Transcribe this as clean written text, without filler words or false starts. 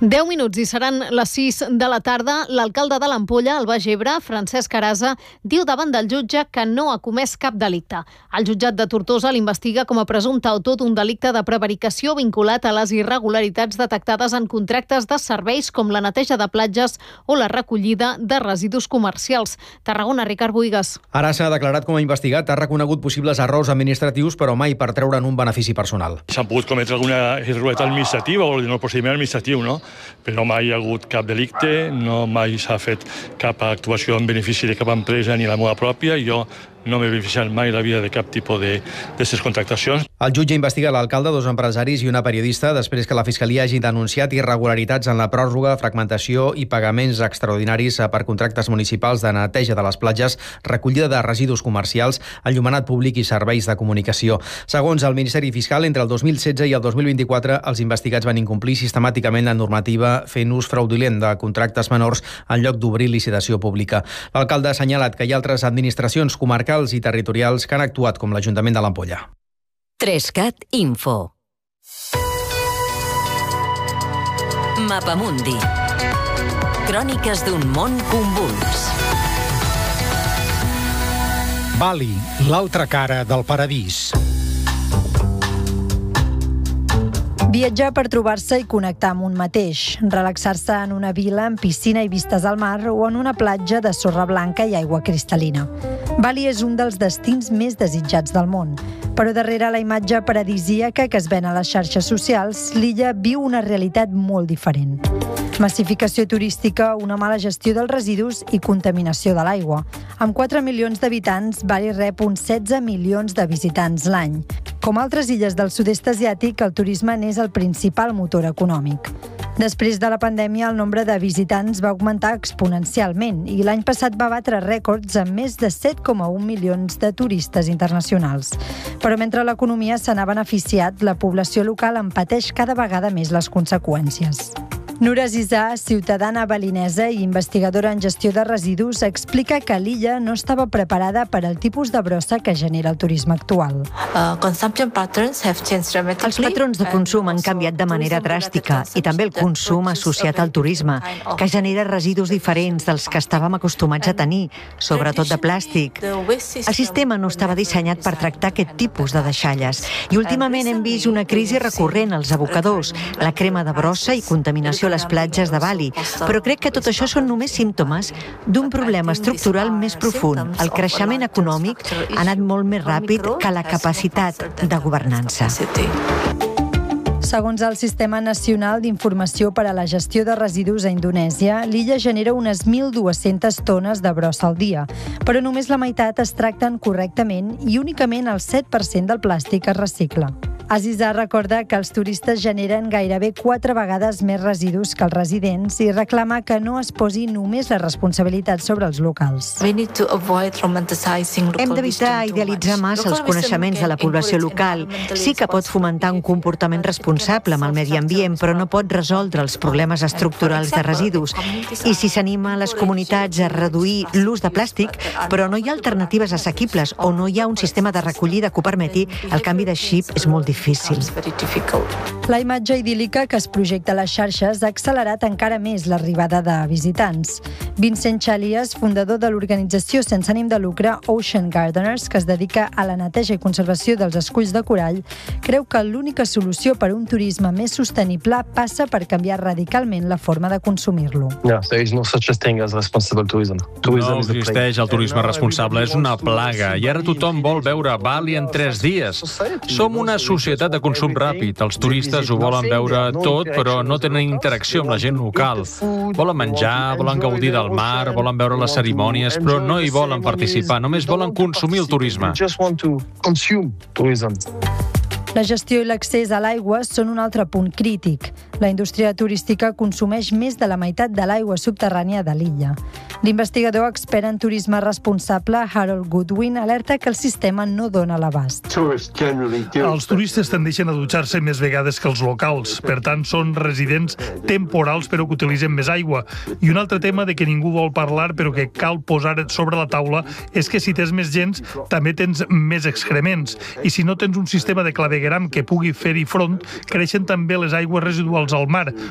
10 minuts i seran les 6 de la tarda. L'alcalde de l'Ampolla, al Baix Ebre, Francesc Arasa, diu davant del jutge que no ha comès cap delicte. El jutjat de Tortosa l'investiga com a presumpte autor d'un delicte de prevaricació vinculat a les irregularitats detectades en contractes de serveis com la neteja de platges o la recollida de residus comercials. Tarragona, Ricard Boigas. Arasa ha declarat com a investigat, ha reconegut possibles errors administratius, però mai per treure'n un benefici personal. S'han pogut cometre alguna irregularitat administrativa o en el procediment administratiu, no? Però mai hi ha hagut cap delicte, no mai s'ha fet cap actuació en benefici de cap empresa ni la meva pròpia. Jo no m'he beneficiat mai la vida de cap tipus d'aquestes contractacions. El jutge investiga l'alcalde, 2 empresaris i una periodista després que la Fiscalia hagi denunciat irregularitats en la pròrroga, fragmentació i pagaments extraordinaris per contractes municipals de neteja de les platges, recollida de residus comercials, enllumenat públic i serveis de comunicació. Segons el Ministeri Fiscal, entre el 2016 i el 2024, els investigats van incomplir sistemàticament la normativa fent ús fraudulent de contractes menors en lloc d'obrir licitació pública. L'alcalde ha assenyalat que hi ha altres administracions comarcals i territorials que han actuat, com l'Ajuntament de l'Ampolla. 3CAT Info. Mapamundi. Cròniques d'un món convuls. Bali, l'altra cara del paradís. Viatjar per trobar-se i connectar amb un mateix, relaxar-se en una vila amb piscina i vistes al mar o en una platja de sorra blanca i aigua cristal·lina. Bali és un dels destins més desitjats del món, però darrere la imatge paradisíaca que es ven a les xarxes socials, l'illa viu una realitat molt diferent. Massificació turística, una mala gestió dels residus i contaminació de l'aigua. Amb 4 milions d'habitants, Bali rep uns 16 milions de visitants l'any. Com altres illes del sud-est asiàtic, el turisme n'és el principal motor econòmic. Després de la pandèmia, el nombre de visitants va augmentar exponencialment i l'any passat va batre rècords amb més de 7,1 milions de turistes internacionals. Però mentre l'economia se n'ha beneficiat, la població local en pateix cada vegada més les conseqüències. Nura Zizà, ciutadana balinesa i investigadora en gestió de residus, explica que l'illa no estava preparada per al tipus de brossa que genera el turisme actual. Els patrons de consum han canviat de manera dràstica i també el consum associat al turisme, que genera residus diferents dels que estàvem acostumats a tenir, sobretot de plàstic. El sistema no estava dissenyat per tractar aquest tipus de deixalles i últimament hem vist una crisi recurrent als abocadors, la crema de brossa i contaminació a les platges de Bali, però crec que tot això són només símptomes d'un problema estructural més profund. El creixement econòmic ha anat molt més ràpid que la capacitat de governança. Segons el Sistema Nacional d'Informació per a la Gestió de Residus a Indonèsia, l'illa genera unes 1.200 tones de brossa al dia, però només la meitat es tracten correctament i únicament el 7% del plàstic es recicla. Azizà recorda que els turistes generen gairebé 4 vegades més residus que els residents i reclama que no es posi només la responsabilitat sobre els locals. Hem d'evitar idealitzar massa els coneixements de la població local. Sí que pot fomentar un comportament responsable amb el medi ambient, però no pot resoldre els problemes estructurals de residus. I si s'anima a les comunitats a reduir l'ús de plàstic, però no hi ha alternatives assequibles o no hi ha un sistema de recollida que ho permeti, el canvi de xip és molt difícil. La imatge idíl·lica que es projecta a les xarxes ha accelerat encara més l'arribada de visitants. Vincent Chalias, fundador de l'organització sense ànim de lucre Ocean Gardeners, que es dedica a la neteja i conservació dels esculls de corall, creu que l'única solució per a un turisme més sostenible passa per canviar radicalment la forma de consumir-lo. No existeix el turisme responsable, és una plaga, i ara tothom vol veure Bali en 3 dies. Som una societat de consum ràpid. Els turistes ho volen veure tot, però no tenen interacció amb la gent local. Volen menjar, volen gaudir del mar, volen veure les cerimònies, però no hi volen participar, només volen consumir el turisme. La gestió i l'accés a l'aigua són un altre punt crític. La indústria turística consumeix més de la meitat de l'aigua subterrània de l'illa. L'investigador expert en turisme responsable, Harold Goodwin, alerta que el sistema no dona l'abast. Els turistes tendeixen a dutxar-se més vegades que els locals. Per tant, són residents temporals però que utilitzen més aigua. I un altre tema de què ningú vol parlar però que cal posar sobre la taula és que si tens més gens, també tens més excrements. I si no tens un sistema de clavegueram que pugui fer-hi front, creixen també les aigües residuals al mar,